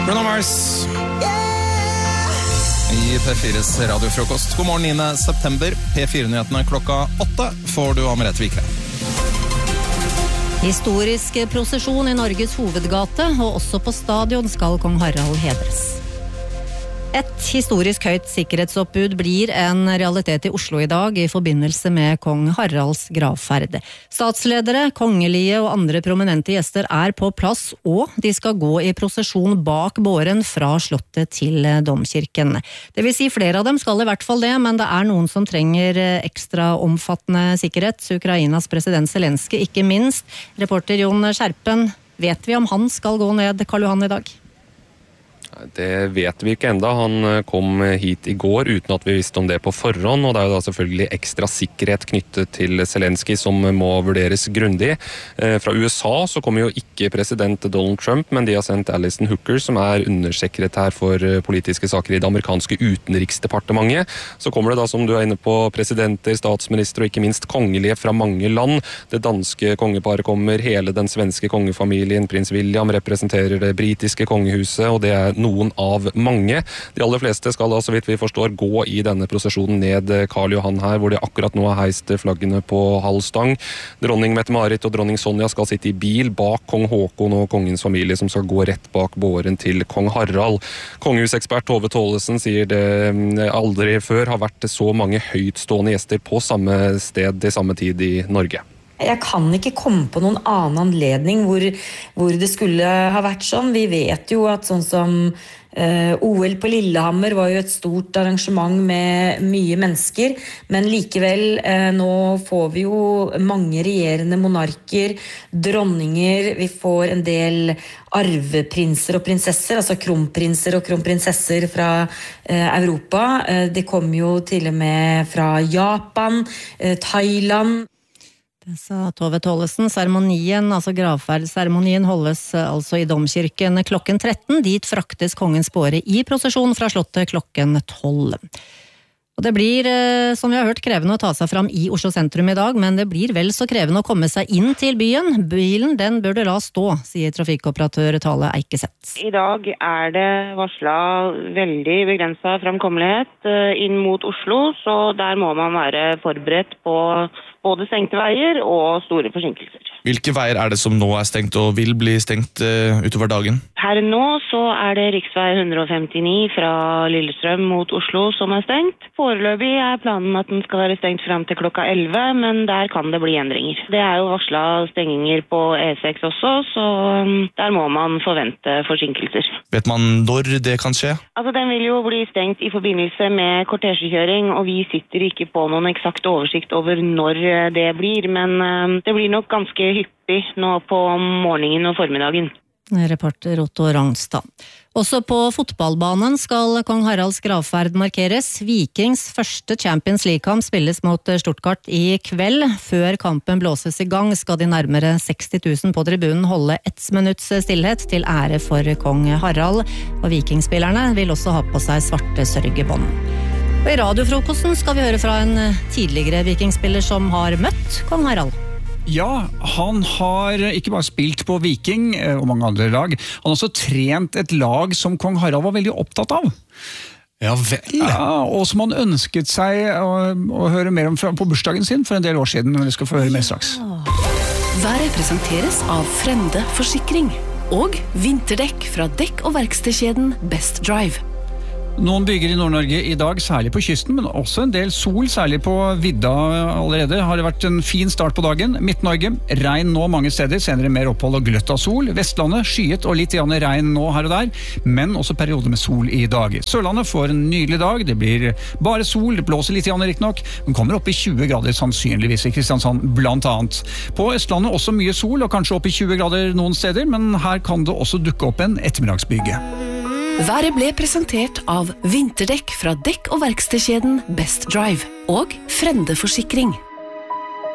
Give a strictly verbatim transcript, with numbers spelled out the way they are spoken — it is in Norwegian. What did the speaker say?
Bruno Mars i P fires radiofrokost. God morgen niende september. P fire-nyhetene klokka åtte får du av Merete Vikre. Historisk prosesjon i Norges hovedgate, og også på stadion skal kong Harald hedres. Et historisk høyt sikkerhetsoppbud blir en realitet i Oslo i dag i forbindelse med kong Haralds gravferd. Statsledere, kongelige og andre prominente gjester er på plass, og de skal gå i prosesjon bak båren fra slottet til domkirken. Det vil si flere av dem skal i hvert fall det, men det er noen som trenger ekstra omfattende sikkerhet. Ukrainas president Zelensky, ikke minst. Reporter Jon Skjerpen, vet vi om han skal gå ned Karl Johan i dag? Det vet vi ikke enda. Han kom hit i går uten at vi visste om det på forhånd, og det er jo da selvfølgelig ekstra sikkerhet knyttet til Zelensky som må vurderes grundig. Fra U S A så kommer jo ikke president Donald Trump, men de har sendt Alison Hooker, som er undersekretær for politiske saker i det amerikanske utenriksdepartementet. Så kommer det da, som du er inne på, presidenter, statsminister og ikke minst kongelige fra mange land. Det danske kongeparet kommer, hele den svenske kongefamilien, prins William representerer det britiske kongehuset, og det er noen av mange. De aller fleste skal da, så vidt vi forstår, gå i denne prosesjonen ned Karl Johan her, hvor de akkurat nå har heist flaggene på halv stang. Dronning Mette-Marit og dronning Sonja skal sitte i bil bak kong Håkon og kongens familie, som skal gå rett bak båren til kong Harald. Kongehusekspert Tove Tollesen sier det aldri før har vært så mange høytstående gjester på samme sted til samme tid i Norge. Jeg kan ikke komme på noen annen anledning hvor, hvor det skulle ha vært sånn. Vi vet jo at sånn som eh, O L på Lillehammer var jo et stort arrangement med mye mennesker, men likevel eh, nå får vi jo mange regjerende monarker, dronninger, vi får en del arveprinser og prinsesser, altså kronprinser og kronprinsesser fra eh, Europa. Eh, det kommer jo til og med fra Japan, eh, Thailand. Det sa Tove Tollesen. Seremonien, altså gravferdsseremonien, holdes altså i domkirken klokken tretten. Dit fraktes kongens båre i prosesjon fra slottet klokken tolv. Og det blir, som vi har hørt, krevende å ta seg fram i Oslo sentrum i dag, men det blir vel så krevende å komme seg inn til byen. Bilen, den bør du la stå, sier trafikkoperatør Tale Eikeseth. I dag er det varslet veldig begrenset framkommelighet inn mot Oslo, så der må man være forberedt på både stengte veier og store forsinkelser. Hvilke veier er det som nå er stengt og vil bli stengt uh, utover dagen? Her nå så er det riksvei ett femtini fra Lillestrøm mot Oslo som er stengt. Foreløpig er planen at den skal være stengt frem til klokka elleve, men der kan det bli endringer. Det er jo varslet stenginger på E seks også, så der må man forvente forsinkelser. Vet man når det kan skje? Altså, den vil jo bli stengt i forbindelse med kortesjekjøring, og vi sitter ikke på noen eksakt oversikt over når det blir, men det blir nok ganske hyppig nå på morgenen og formiddagen. Reporter Otto Rangstad. Også på fotballbanen skal kong Haralds gravferd markeres. Vikings første Champions League-kamp spilles mot Stuttgart i kveld. Før kampen blåses i gang skal de nærmere seksti tusen på tribunen holde ett minutts stillhet til ære for kong Harald. Og vikingspillerne vil også ha på seg svarte sørgebånd. Og i radiofrokosten skal vi høre fra en tidligere vikingspiller som har møtt kong Harald. Ja, han har ikke bare spilt på Viking og mange andre lag, han har også trent et lag som kong Harald var veldig opptatt av. Ja vel. Ja, og som han ønsket seg å, å høre mer om på bursdagen sin for en del år siden, men det skal få høre mer straks. Været presenteres av Frende Forsikring og vinterdekk fra dekk- og verkstedkjeden Best Drive. Noen bygger i Nord-Norge i dag, særlig på kysten, men også en del sol, særlig på vidda allerede. Har det vært en fin start på dagen. Midt-Norge, regn nå mange steder, senere mer opphold og gløtt av sol. Vestlandet, skyet og litt igjen regn nå her og der, men også perioder med sol i dag. Sørlandet får en nydelig dag, det blir bare sol, det blåser litt igjen riktig nok, men kommer opp i tjue grader sannsynligvis i Kristiansand blant annet. På Østlandet også mye sol, og kanskje opp i tjue grader noen steder, men her kan det også dukke opp en ettermiddagsbyge. Været ble presentert av vinterdekk fra dekk- og verkstedkjeden Best Drive og Frende Forsikring.